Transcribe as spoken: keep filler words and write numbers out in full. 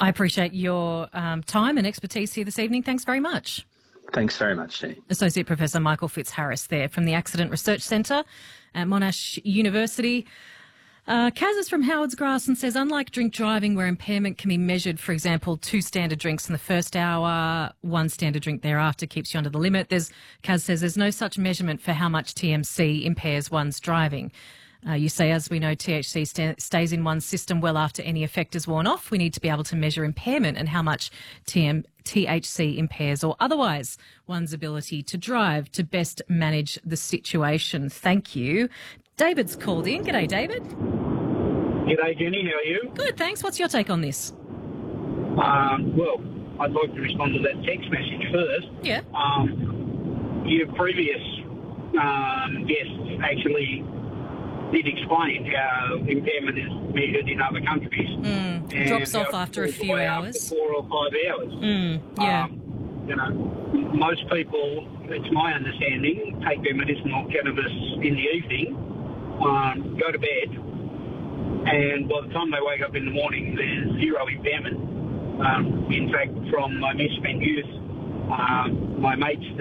I appreciate your um, time and expertise here this evening. Thanks very much. Thanks very much, Steve. Associate Professor Michael Fitzharris there from the Accident Research Centre at Monash University. Uh, Kaz is from Howard's Grass and says, unlike drink driving where impairment can be measured, for example, two standard drinks in the first hour, one standard drink thereafter keeps you under the limit. There's, Kaz says there's no such measurement for how much T M C impairs one's driving. Uh, you say, as we know, T H C st- stays in one's system well after any effect is worn off. We need to be able to measure impairment and how much T M- T H C impairs or otherwise one's ability to drive to best manage the situation. Thank you. David's called in. G'day, David. G'day, Jenny. How are you? Good, thanks. What's your take on this? Um, well, I'd like to respond to that text message first. Yeah. Um, your previous um, guests actually did explain how impairment is measured in other countries. Mm, and drops off how it after a falls few away hours. After four or five hours. Mm, yeah. Um, you know, most people, it's my understanding, take their medicinal cannabis in the evening, um, go to bed, and by the time they wake up in the morning, there's zero impairment. Um, in fact, from my misspent youth, um, my mates